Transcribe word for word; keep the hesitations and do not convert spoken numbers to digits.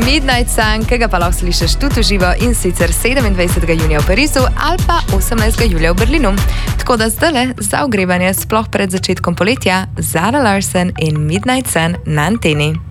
Midnight Sun, ki ga pa lahko slišiš tudi v živo in sicer sedemindvajsetega junija v Parizu ali pa osemnajstega julija v Berlinu. Tako da zdaj za ogrevanje sploh pred začetkom poletja Zara Larsson in Midnight Sun na anteni.